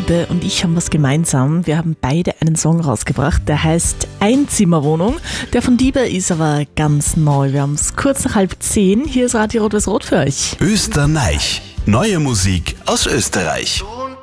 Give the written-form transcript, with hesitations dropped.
Diebe und ich haben was gemeinsam. Wir haben beide einen Song rausgebracht, der heißt Einzimmerwohnung. Der von Diebe ist aber ganz neu. Wir haben es kurz nach 9:30. Hier ist Radio Rot-Weiß-Rot für euch. Österreich. Neue Musik aus Österreich.